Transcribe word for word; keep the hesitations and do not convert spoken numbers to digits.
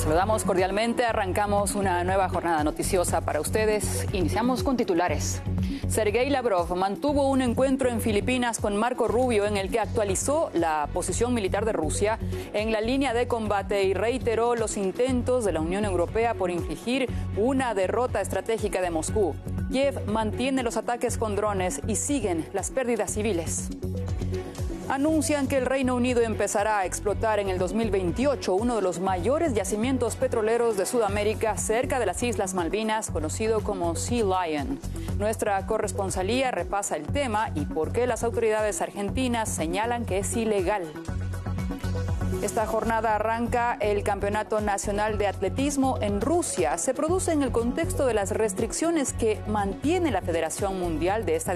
saludamos cordialmente, arrancamos una nueva jornada noticiosa para ustedes. Iniciamos con titulares. Sergei Lavrov mantuvo un encuentro en Filipinas con Marco Rubio en el que actualizó la posición militar de Rusia en la línea de combate y reiteró los intentos de la Unión Europea por infligir una derrota estratégica de Moscú. Kiev mantiene los ataques con drones y siguen las pérdidas civiles. Anuncian que el Reino Unido empezará a explotar en el dos mil veintiocho uno de los mayores yacimientos petroleros de Sudamérica cerca de las Islas Malvinas, conocido como Sea Lion. Nuestra corresponsalía repasa el tema y por qué las autoridades argentinas señalan que es ilegal. Esta jornada arranca el Campeonato Nacional de Atletismo en Rusia. Se produce en el contexto de las restricciones que mantiene la Federación Mundial de esta